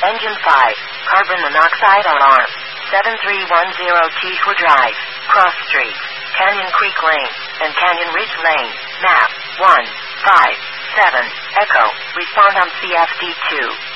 Engine 5. Carbon monoxide alarm. 7310 T4 Drive. Cross Street. Canyon Creek Lane. And Canyon Ridge Lane. Map 157 Echo. Respond on CFD2.